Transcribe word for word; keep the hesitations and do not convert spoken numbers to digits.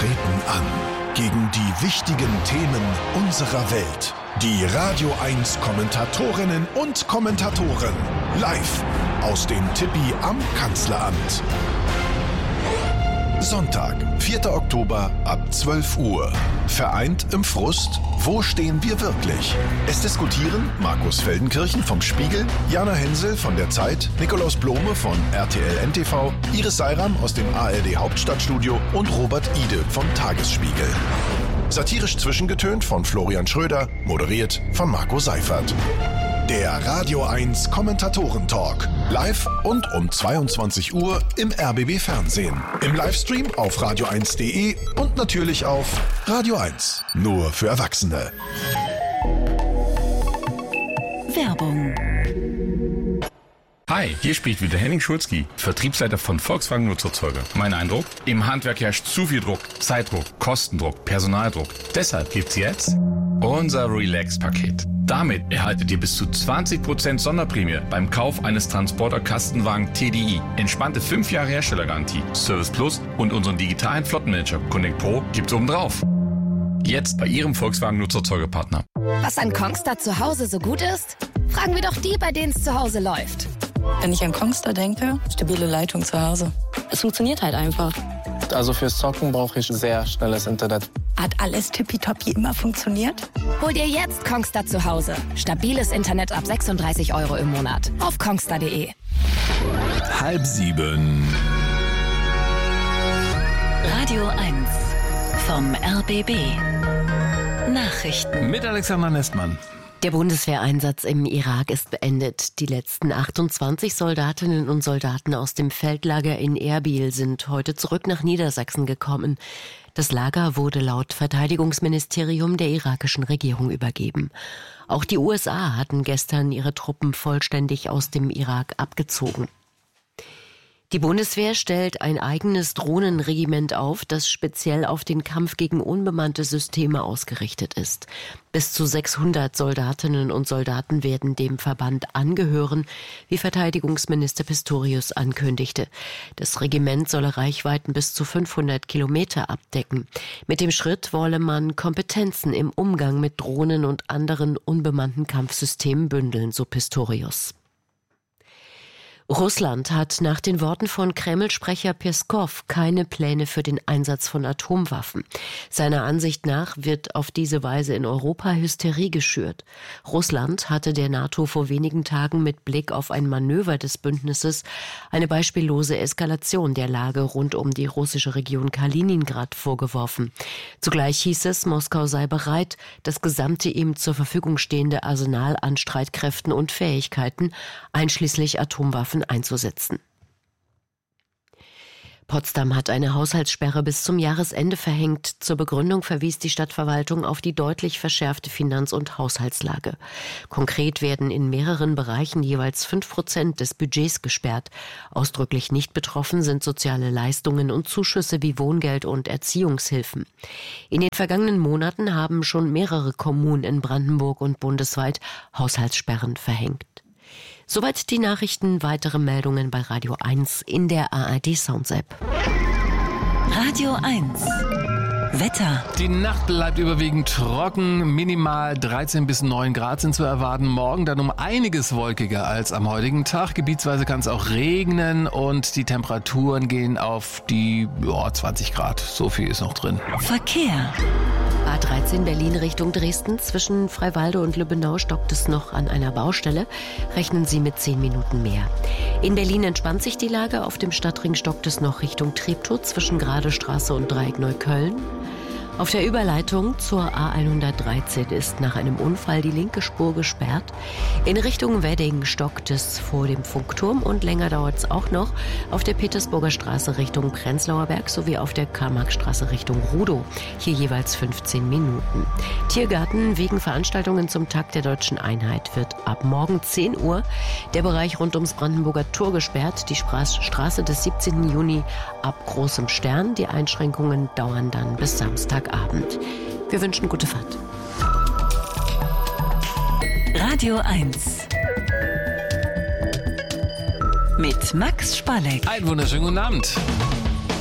treten an gegen die wichtigen Themen unserer Welt. Die Radio eins Kommentatorinnen und Kommentatoren live aus dem Tippi am Kanzleramt. Sonntag, vierter Oktober ab zwölf Uhr. Vereint im Frust, wo stehen wir wirklich? Es diskutieren Markus Feldenkirchen vom Spiegel, Jana Hensel von der Zeit, Nikolaus Blome von R T L N T V, Iris Seiram aus dem A R D Hauptstadtstudio und Robert Ide vom Tagesspiegel. Satirisch zwischengetönt von Florian Schröder, moderiert von Marco Seifert. Der Radio eins Kommentatoren-Talk. Live und um zweiundzwanzig Uhr im R B B Fernsehen. Im Livestream auf radio eins punkt de und natürlich auf Radio eins. Nur für Erwachsene. Werbung. Hi, hier spricht wieder Henning Schulzki, Vertriebsleiter von Volkswagen Nutzerzeuger. Mein Eindruck? Im Handwerk herrscht zu viel Druck, Zeitdruck, Kostendruck, Personaldruck. Deshalb gibt's jetzt unser Relax-Paket. Damit erhaltet ihr bis zu zwanzig Prozent Sonderprämie beim Kauf eines Transporter-Kastenwagen T D I. Entspannte fünf Jahre Herstellergarantie, Service Plus und unseren digitalen Flottenmanager Connect Pro gibt's obendrauf. Jetzt bei Ihrem Volkswagen Nutzerzeugerpartner. Was an Kongstar zu Hause so gut ist? Fragen wir doch die, bei denen es zu Hause läuft. Wenn ich an Kongstar denke, stabile Leitung zu Hause. Es funktioniert halt einfach. Also fürs Zocken brauche ich sehr schnelles Internet. Hat alles tippitoppi immer funktioniert? Hol dir jetzt Kongstar zu Hause. Stabiles Internet ab sechsunddreißig Euro im Monat. Auf kongstar punkt de. Halb sieben. Radio eins vom R B B. Nachrichten. Mit Alexander Nestmann. Der Bundeswehreinsatz im Irak ist beendet. Die letzten achtundzwanzig Soldatinnen und Soldaten aus dem Feldlager in Erbil sind heute zurück nach Niedersachsen gekommen. Das Lager wurde laut Verteidigungsministerium der irakischen Regierung übergeben. Auch die U S A hatten gestern ihre Truppen vollständig aus dem Irak abgezogen. Die Bundeswehr stellt ein eigenes Drohnenregiment auf, das speziell auf den Kampf gegen unbemannte Systeme ausgerichtet ist. Bis zu sechshundert Soldatinnen und Soldaten werden dem Verband angehören, wie Verteidigungsminister Pistorius ankündigte. Das Regiment solle Reichweiten bis zu fünfhundert Kilometer abdecken. Mit dem Schritt wolle man Kompetenzen im Umgang mit Drohnen und anderen unbemannten Kampfsystemen bündeln, so Pistorius. Russland hat nach den Worten von Kreml-Sprecher Peskow keine Pläne für den Einsatz von Atomwaffen. Seiner Ansicht nach wird auf diese Weise in Europa Hysterie geschürt. Russland hatte der NATO vor wenigen Tagen mit Blick auf ein Manöver des Bündnisses eine beispiellose Eskalation der Lage rund um die russische Region Kaliningrad vorgeworfen. Zugleich hieß es, Moskau sei bereit, das gesamte ihm zur Verfügung stehende Arsenal an Streitkräften und Fähigkeiten, einschließlich Atomwaffen, einzusetzen. Potsdam hat eine Haushaltssperre bis zum Jahresende verhängt. Zur Begründung verwies die Stadtverwaltung auf die deutlich verschärfte Finanz- und Haushaltslage. Konkret werden in mehreren Bereichen jeweils fünf Prozent des Budgets gesperrt. Ausdrücklich nicht betroffen sind soziale Leistungen und Zuschüsse wie Wohngeld und Erziehungshilfen. In den vergangenen Monaten haben schon mehrere Kommunen in Brandenburg und bundesweit Haushaltssperren verhängt. Soweit die Nachrichten, weitere Meldungen bei Radio eins in der A R D Sounds App. Radio eins. Wetter. Die Nacht bleibt überwiegend trocken, minimal dreizehn bis neun Grad sind zu erwarten. Morgen dann um einiges wolkiger als am heutigen Tag. Gebietsweise kann es auch regnen und die Temperaturen gehen auf die ja, zwanzig Grad. So viel ist noch drin. Verkehr. A dreizehn Berlin Richtung Dresden. Zwischen Freiwalde und Lübbenau stockt es noch an einer Baustelle. Rechnen Sie mit zehn Minuten mehr. In Berlin entspannt sich die Lage. Auf dem Stadtring stockt es noch Richtung Treptow zwischen Gradestraße und Dreieck Neukölln. Auf der Überleitung zur A hundertdreizehn ist nach einem Unfall die linke Spur gesperrt. In Richtung Wedding stockt es vor dem Funkturm und länger dauert es auch noch auf der Petersburger Straße Richtung Prenzlauer Berg sowie auf der Karl-Marx-Straße Richtung Rudow. Hier jeweils fünfzehn Minuten. Tiergarten wegen Veranstaltungen zum Tag der Deutschen Einheit wird ab morgen zehn Uhr der Bereich rund ums Brandenburger Tor gesperrt. Die Straße des siebzehnten Juni ab Großem Stern. Die Einschränkungen dauern dann bis Samstag. Abend. Wir wünschen gute Fahrt. Radio eins. Mit Max Spalleck. Einen wunderschönen guten Abend.